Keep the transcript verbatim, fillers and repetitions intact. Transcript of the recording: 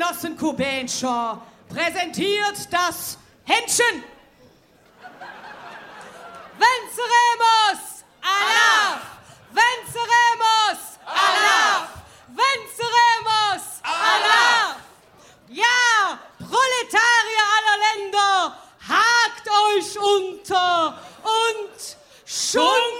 Klassenkubenscher präsentiert das Händchen. Venceremos! Allah! Venceremos! Allah! Venceremos! Allah! Ja, Proletarier aller Länder, hakt euch unter und schunk